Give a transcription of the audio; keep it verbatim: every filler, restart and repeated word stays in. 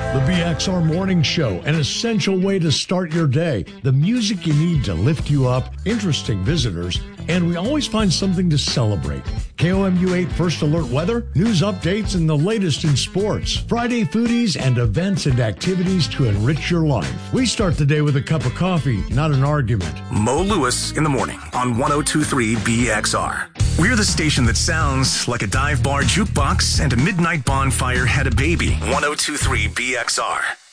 The B X R Morning Show, an essential way to start your day. The music you need to lift you up, interesting visitors, and we always find something to celebrate. K O M U eight First Alert weather, news updates, and the latest in sports. Friday foodies and events and activities to enrich your life. We start the day with a cup of coffee, not an argument. Mo Lewis in the morning on one oh two point three B X R. We're the station that sounds like a dive bar jukebox and a midnight bonfire had a baby. one oh two point three B X R.